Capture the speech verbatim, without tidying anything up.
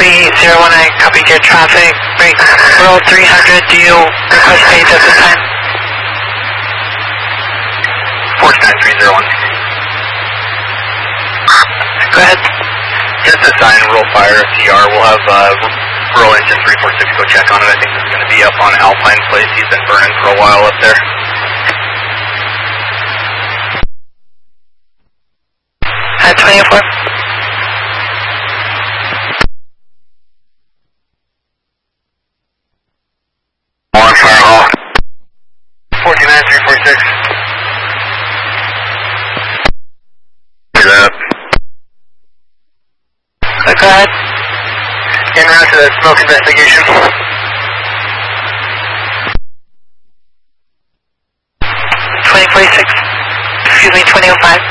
copy, zero one nine, copy your traffic, break, roll three hundred, do you request page at this time? four nine three zero one. Go ahead. Just assign roll fire T R. We'll have uh, roll engine three four six go check on it. I think this is going to be up on Alpine Place. He's been burning for a while up there. At twenty-four. On fire hall. four two nine three four six. He's up. Go ahead. En route to that smoke investigation. twenty forty-six. Excuse me, twenty oh five.